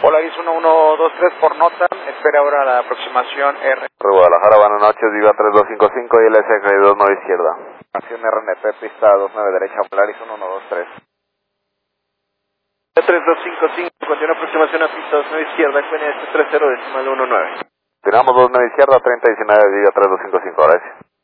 Polaris 1123 por nota, espera ahora la aproximación R. Guadalajara, buenas noches, Viva 3255 y LSX 29 izquierda. Acción RNP, pista 29 derecha, Polaris 1123. 3255, continúa aproximación a pista 29 izquierda, QNS 30 decimal 19. Tiramos 29 izquierda, 3019, Viva 3255, gracias.